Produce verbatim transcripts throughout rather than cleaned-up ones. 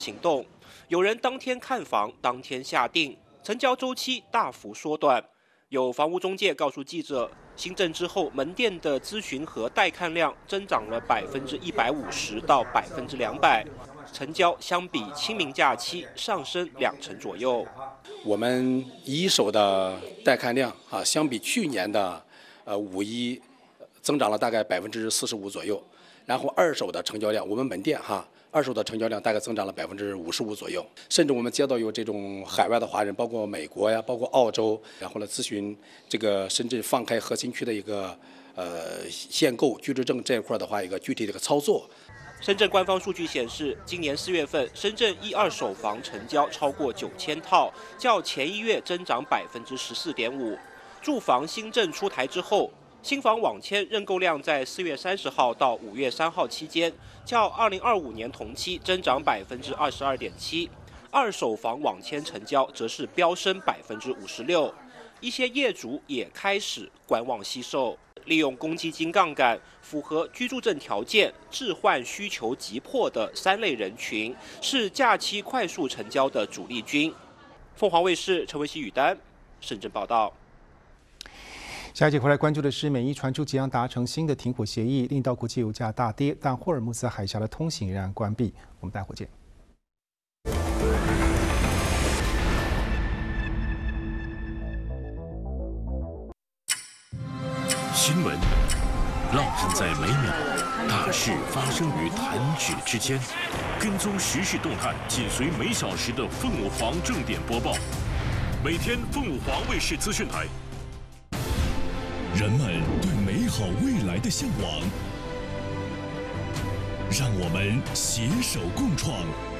行动，有人当天看房，当天下定，成交周期大幅缩短。有房屋中介告诉记者，新政之后，门店的咨询和带看量增长了百分之一百五十到百分之两百，成交相比清明假期上升两成左右。 我们一手的带看量啊，相比去年的呃五一增长了大概百分之四十五左右，然后二手的成交量，我们门店哈。二手的成交量大概增长了百分之五十五左右，甚至我们接到有这种海外的华人，包括美国呀，包括澳洲，然后呢咨询这个深圳放开核心区的一个呃限购居住证这一块的话，一个具体的一个操作。 深圳官方数据显示，今年四月份深圳一二手房成交超过九千套，较前一月增长百分之十四点五。住房新政出台之后，新房网签认购量在四月三十号到五月三号期间，较二零二五年同期增长百分之二十二点七。二手房网签成交则是飙升百分之五十六。一些业主也开始观望惜售，利用公积金杠杆，符合居住证条件、置换需求急迫的三类人群，是假期快速成交的主力军。凤凰卫视陈维熙、宇丹深圳报道。 下一节回来关注的是，美伊传出即将达成新的停火协议，令到国际油价大跌，但霍尔木兹海峡的通行仍然关闭。我们待会见。 新闻浪漫在每秒，大事发生于弹指之间。跟踪时事动态，紧随每小时的凤舞凰正点播报。每天凤舞凰卫视资讯台。 人们对美好未来的向往，让我们携手共创，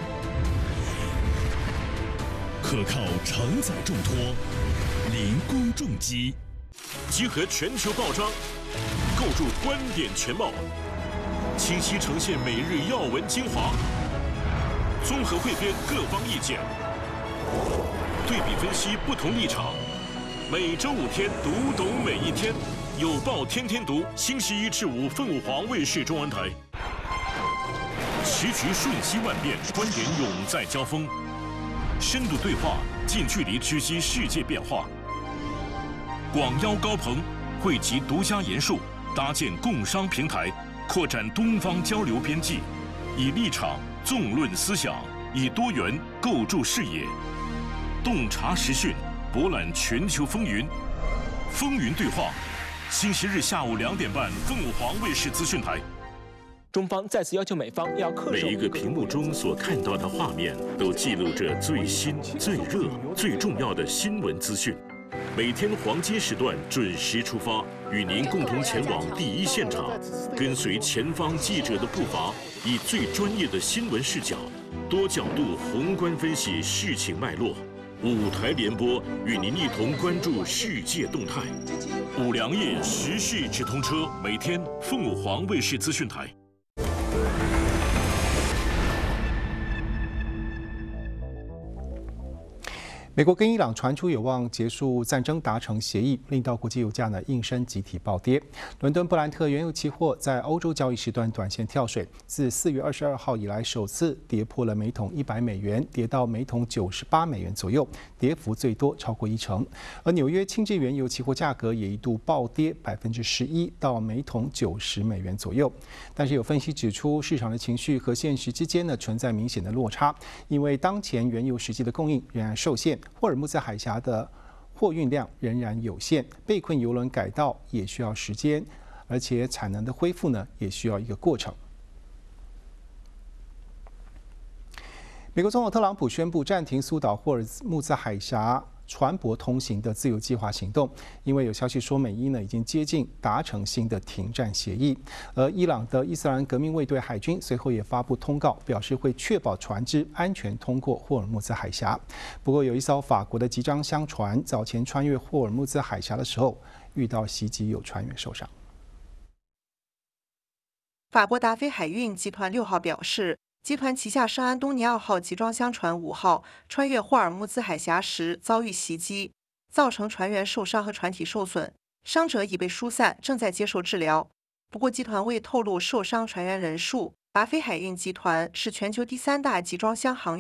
可靠承载重托，零工重机， 集合全球报章，构筑观点全貌，清晰呈现每日要闻精华，综合汇编各方意见，对比分析不同立场。每周五天，读懂每一天，有报天天读。星期一至五，凤舞凰卫视中文台。时局瞬息万变，观点永在交锋，深度对话，近距离直击世界变化。广邀高朋，汇集独家研述，搭建共商平台，扩展东方交流边际，以立场纵论思想，以多元构筑视野，洞察时讯。博览全球风云，风云对话，星期日下午两点半，凤舞凰卫视资讯台。 中方再次要求美方要恪守。 每一个屏幕中所看到的画面，都记录着最新、最热、最重要的新闻资讯。每天黄金时段准时出发，与您共同前往第一现场，跟随前方记者的步伐，以最专业的新闻视角，多角度宏观分析事情脉络。五台联播，与您一同关注世界动态。五粮液时事直通车，每天凤舞凰卫视资讯台。 美国跟伊朗传出有望结束战争达成协议，令到国际油价呢应声集体暴跌。伦敦布兰特原油期货在欧洲交易时段短线跳水，自四月二十二号以来首次跌破了每桶一百美元，跌到每桶九十八美元左右，跌幅最多超过一成。而纽约轻质原油期货价格也一度暴跌百分之十一，到每桶九十美元左右。但是有分析指出，市场的情绪和现实之间呢存在明显的落差，因为当前原油实际的供应仍然受限。霍尔木兹海峡的货运量仍然有限，被困油轮改道也需要时间，而且产能的恢复呢也需要一个过程。美国总统特朗普宣布暂停苏岛霍尔木兹海峡船舶通行的自由计划行动，因为有消息说美伊呢已经接近达成新的停战协议。而伊朗的伊斯兰革命卫队海军随后也发布通告，表示会确保船只安全通过霍尔木兹海峡。不过有一艘法国的集装箱船早前穿越霍尔木兹海峡的时候遇到袭击，有船员受伤。 法国达菲海运集团六号表示，集团旗下圣安东尼奥号集装箱船五号穿越霍尔木兹海峡时遭遇袭击，造成船员受伤和船体受损，伤者已被疏散，正在接受治疗。不过，集团未透露受伤船员人数。 巴菲海运集团是全球第三大集装箱航运